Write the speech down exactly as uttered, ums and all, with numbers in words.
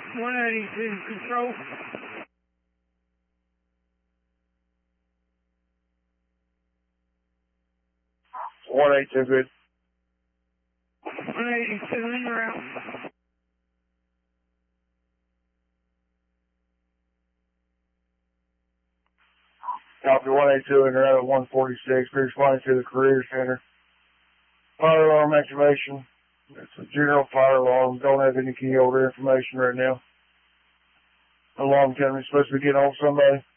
one eighty-two control. one eighty-two, good. one eighty-two in route. Copy, one eighty-two in route at one forty-six. Be responding to the career center. Fire alarm activation. It's a general fire alarm. Don't have any key holder information right now. Alarm company's supposed to be getting on somebody.